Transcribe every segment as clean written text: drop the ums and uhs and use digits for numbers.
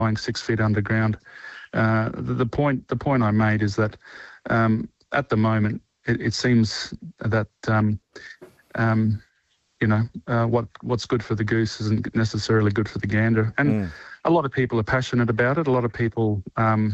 lying 6 feet underground. The point I made is that at the moment it seems that what's good for the goose isn't necessarily good for the gander, and a lot of people are passionate about it. A lot of people,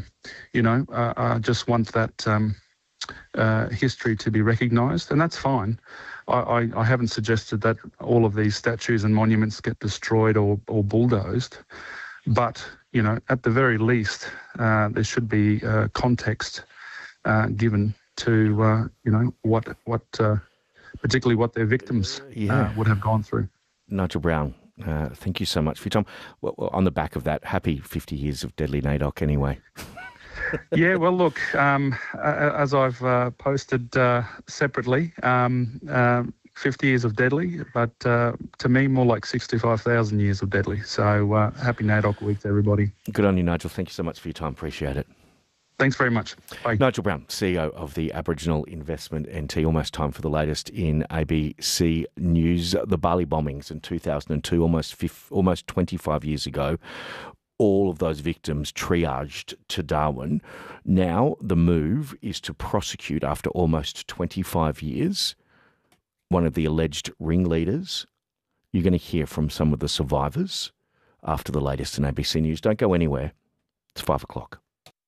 just want that history to be recognised, and that's fine. I haven't suggested that all of these statues and monuments get destroyed or bulldozed, but at the very least, there should be context given to particularly what their victims would have gone through. Nigel Brown, thank you so much for your time. Well, on the back of that, happy 50 years of Deadly Naidoc anyway. Yeah, well, look, as I've posted separately, 50 years of Deadly, but to me, more like 65,000 years of Deadly. So happy Naidoc Week to everybody. Good on you, Nigel. Thank you so much for your time. Appreciate it. Thanks very much. Bye. Nigel Brown, CEO of the Aboriginal Investment NT. Almost time for the latest in ABC News. The Bali bombings in 2002, almost 25 years ago. All of those victims triaged to Darwin. Now the move is to prosecute, after almost 25 years, one of the alleged ringleaders. You're going to hear from some of the survivors after the latest in ABC News. Don't go anywhere. It's 5 o'clock.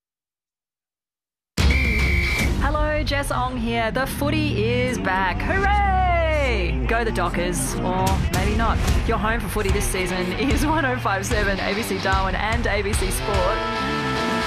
Hello, Jess Ong here. The footy is back. Hooray! Go the Dockers, or maybe not. Your home for footy this season is 105.7 ABC Darwin and ABC Sport.